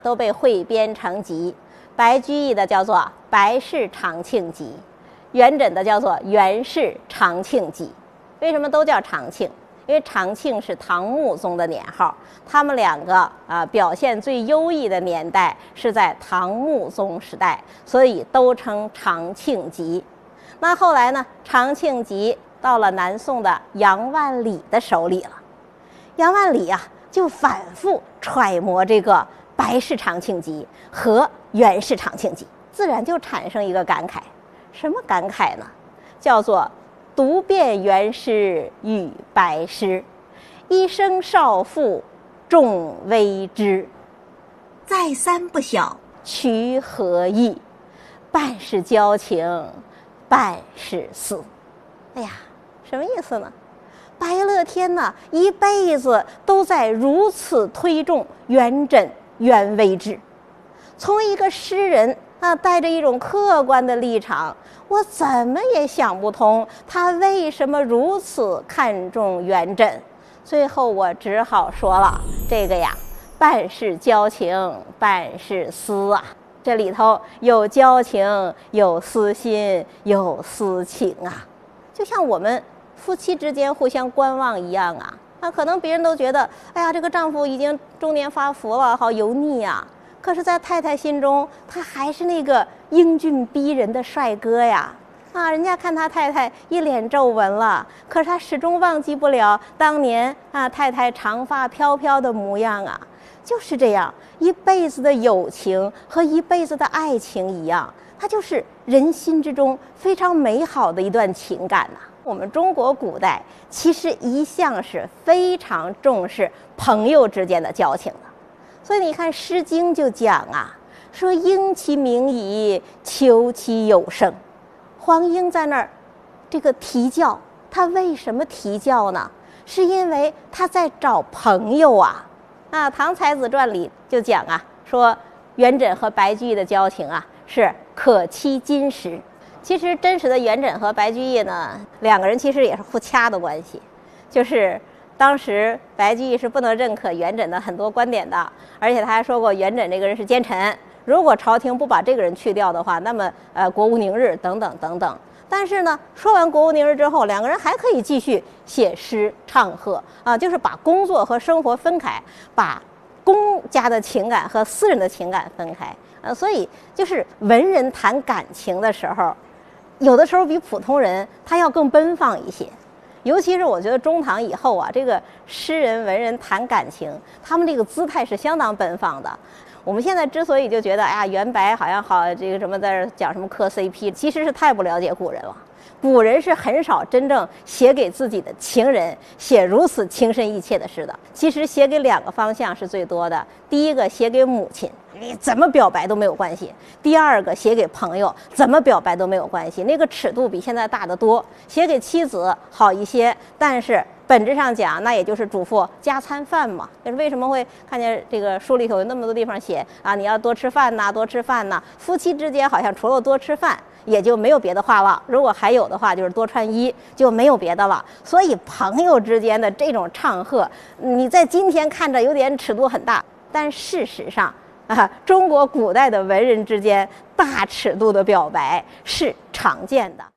都被汇编成集。白居易的叫做《白氏长庆集》，元稹的叫做《元氏长庆集》。为什么都叫长庆？因为长庆是唐穆宗的年号，他们两个表现最优异的年代是在唐穆宗时代，所以都称长庆集。那后来呢，长庆集到了南宋的杨万里的手里了。杨万里就反复揣摩这个白氏长庆集和元氏长庆集，自然就产生一个感慨。什么感慨呢？叫做读遍元诗与白诗，一生少妇众微知。再三不晓曲何意，半是交情半是思。哎呀，什么意思呢？白乐天呢，一辈子都在如此推重元稹、元微之。从一个诗人带着一种客观的立场，我怎么也想不通他为什么如此看重元稹。最后我只好说了，这个半是交情半是思啊，这里头有交情，有私心，有私情啊。就像我们夫妻之间互相观望一样啊。那可能别人都觉得，哎呀，这个丈夫已经中年发福了，好油腻啊。可是在太太心中，他还是那个英俊逼人的帅哥呀。人家看他太太一脸皱纹了，可是他始终忘记不了当年太太长发飘飘的模样啊。就是这样，一辈子的友情和一辈子的爱情一样，它就是人心之中非常美好的一段情感呐。我们中国古代其实一向是非常重视朋友之间的交情的。所以你看《诗经》就讲说鹰其鸣矣，求其有声。黄莺在那儿这个啼叫，他为什么啼叫呢？是因为他在找朋友啊。唐才子传里就讲说元稹和白居易的交情是可期今时。其实真实的元稹和白居易呢，两个人其实也是互掐的关系，就是当时白居易是不能认可元稹的很多观点的，而且他还说过元稹这个人是奸臣，如果朝廷不把这个人去掉的话，那么国无宁日等等等等。但是呢，说完国无宁日之后，两个人还可以继续写诗唱和就是把工作和生活分开，把公家的情感和私人的情感分开所以就是文人谈感情的时候，有的时候比普通人他要更奔放一些。尤其是我觉得中唐以后这个诗人文人谈感情，他们这个姿态是相当奔放的。我们现在之所以就觉得元白好像好这个什么在这讲什么磕 CP， 其实是太不了解古人了。古人是很少真正写给自己的情人写如此情深意切的诗的。其实写给两个方向是最多的，第一个写给母亲，你怎么表白都没有关系；第二个写给朋友，怎么表白都没有关系，那个尺度比现在大得多。写给妻子好一些，但是本质上讲，那也就是嘱咐加餐饭嘛。就是为什么会看见这个书里头有那么多地方写你要多吃饭呐，多吃饭呐。夫妻之间好像除了多吃饭，也就没有别的话了。如果还有的话，就是多穿衣，就没有别的了。所以朋友之间的这种唱和，你在今天看着有点尺度很大，但事实上中国古代的文人之间大尺度的表白是常见的。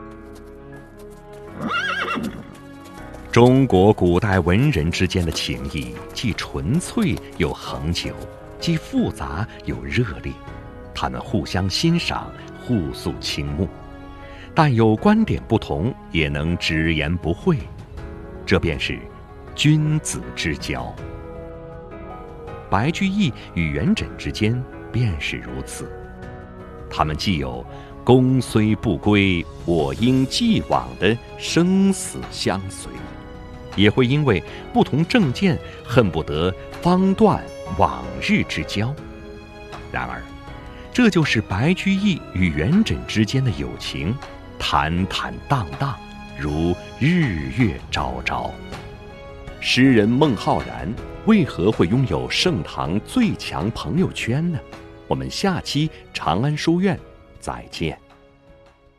中国古代文人之间的情谊既纯粹又恒久，既复杂又热烈，他们互相欣赏，互诉倾慕，但有观点不同也能直言不讳，这便是君子之交。白居易与元稹之间便是如此，他们既有公虽不归，我应既往的生死相随，也会因为不同政见恨不得方断往日之交。然而这就是白居易与元稹之间的友情，坦坦荡荡，如日月昭昭。诗人孟浩然为何会拥有盛唐最强朋友圈呢？我们下期长安书院再见。